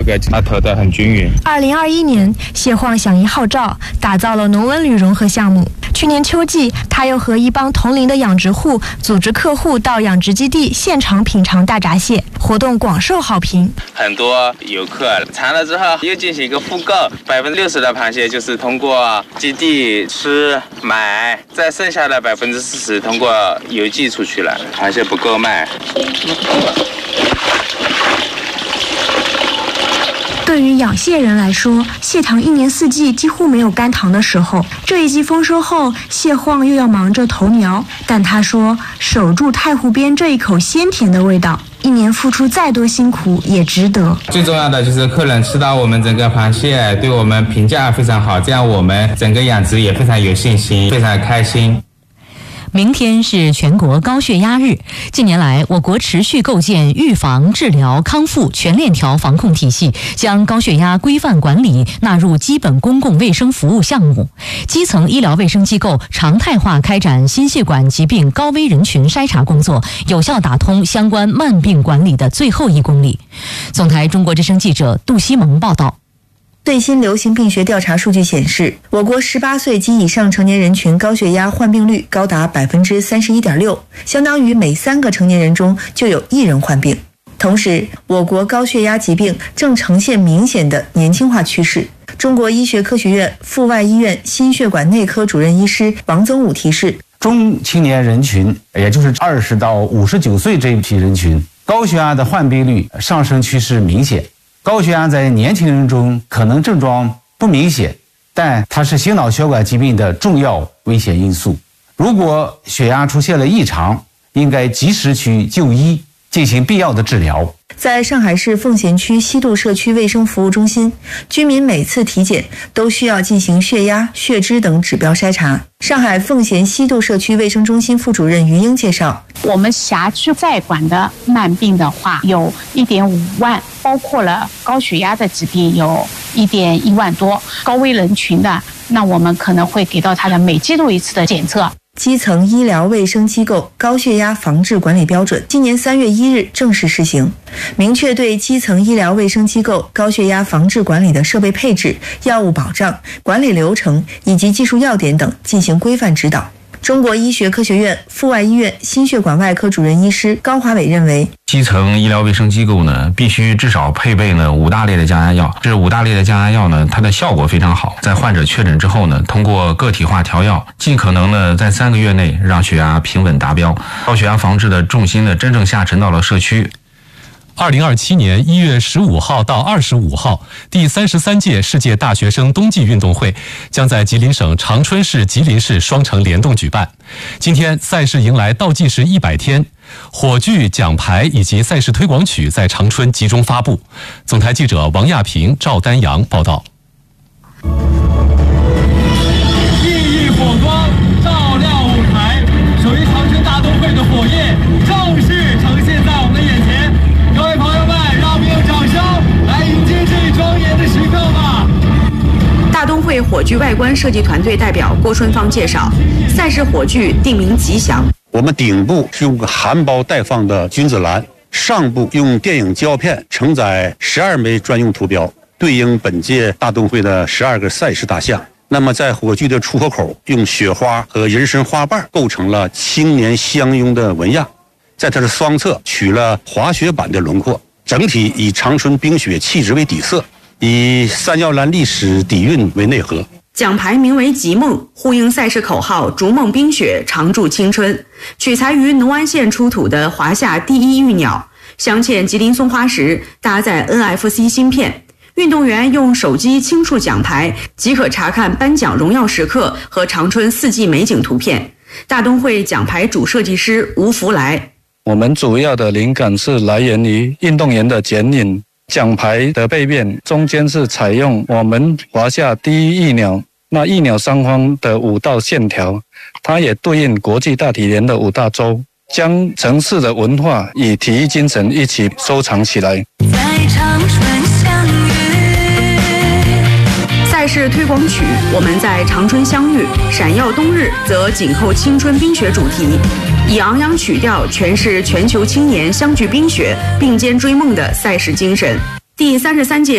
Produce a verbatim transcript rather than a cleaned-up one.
个它投得很均匀。 二零二一年，谢晃响应号召，打造了农文旅融合项目。去年秋季，他又和一帮同龄的养殖户组织客户到养殖基地现场品尝大闸蟹，活动广受好评。 很多游客尝了之后又进行一个复购，百分之六十的螃蟹就是通过基地吃买，再剩下的百分之四十通过邮寄出去了，螃蟹不够卖。 对于养蟹人来说，蟹塘一年四季几乎没有干塘的时候。这一季丰收后，谢晃又要忙着投苗，但他说，守住太湖边这一口鲜甜的味道，一年付出再多辛苦也值得。 最重要的就是客人吃到我们整个螃蟹，对我们评价非常好，这样我们整个养殖也非常有信心，非常开心。 明天是全国高血压日。近年来，我国持续构建预防、治疗、康复全链条防控体系，将高血压规范管理纳入基本公共卫生服务项目。基层医疗卫生机构常态化开展心血管疾病高危人群筛查工作，有效打通相关慢病管理的最后一公里。总台中国之声记者杜西蒙报道。 最新流行病学调查数据显示，我国十八岁及以上成年人群高血压患病率高达百分之三十一点六，相当于每三个成年人中就有一人患病。同时，我国高血压疾病正呈现明显的年轻化趋势。中国医学科学院阜外医院心血管内科主任医师王增武提示， 中青年人群，也就是二十到五十九岁这一批人群，高血压的患病率上升趋势明显。高血压在年轻人中可能症状不明显，但它是心脑血管疾病的重要危险因素。如果血压出现了异常，应该及时去就医，进行必要的治疗。 在上海市奉贤区西渡社区卫生服务中心，居民每次体检都需要进行血压、血脂等指标筛查。上海奉贤西渡社区卫生中心副主任于英介绍， 我们辖区在管的慢病的话有 一点五万，包括了高血压的疾病有 一点一万多，高危人群的，那我们可能会给到他的每季度一次的检测。 基层医疗卫生机构高血压防治管理标准今年三月一日正式施行，明确对基层医疗卫生机构高血压防治管理的设备配置、药物保障、管理流程以及技术要点等进行规范指导。中国医学科学院阜外医院心血管外科主任医师高华伟认为， 基层医疗卫生机构呢，必须至少配备呢五大类的降压药。这五大类的降压药呢，它的效果非常好。在患者确诊之后呢，通过个体化调药，尽可能呢在三个月内让血压平稳达标。高血压防治的重心呢，真正下沉到了社区。 二零二七年一月十五号到二十五号，第三十三届世界大学生冬季运动会将在吉林省长春市、吉林市双城联动举办。今天赛事迎来倒计时一百天，火炬、奖牌以及赛事推广曲在长春集中发布。总台记者王亚平、赵丹阳报道。 熠熠火光照亮舞台，属于长春大冬会的火焰正式呈现在我们的眼前。各位朋友们，让我们用掌声来迎接这一庄严的时刻吧。 大冬会火炬外观设计团队代表郭春芳介绍，赛事火炬定名吉祥。 我们顶部是用个含苞待放的君子兰，上部用电影胶片承载十二枚专用图标，对应本届大冬会的十二个赛事大项。那么在火炬的出口口，用雪花和人参花瓣构成了青年相拥的纹样，在它的双侧取了滑雪板的轮廓，整体以长春冰雪气质为底色，以三角兰历史底蕴为内核。 奖牌名为吉梦，呼应赛事口号逐梦冰雪，常驻青春，取材于农安县出土的华夏第一玉鸟，镶嵌吉林松花石，搭载 N F C 芯片。运动员用手机轻触奖牌，即可查看颁奖荣耀时刻和长春四季美景图片。大冬会奖牌主设计师吴福来， 我们主要的灵感是来源于运动员的剪影。奖牌的背面中间是采用我们华夏第一玉鸟，那玉鸟上方的五道线条，它也对应国际大体联的五大洲，将城市的文化与体育精神一起收藏起来。 在长春相遇，赛事推广曲我们在长春相遇，闪耀冬日则紧扣青春冰雪主题，以昂扬曲调诠释全球青年相聚冰雪并肩追梦的赛事精神。第三十三届